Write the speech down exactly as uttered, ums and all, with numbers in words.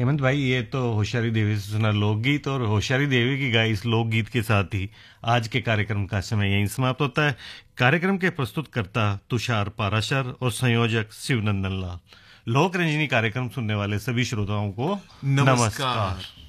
हेमंत भाई, ये तो होशियारी देवी से सुना लोकगीत और होशियारी देवी की गाई इस लोकगीत के साथ ही आज के कार्यक्रम का समय यहीं समाप्त होता है। कार्यक्रम के प्रस्तुतकर्ता तुषार पाराशर और संयोजक शिवनंदन लाल। लोक रंजनी कार्यक्रम सुनने वाले सभी श्रोताओं को नमस्कार। नमस्कार।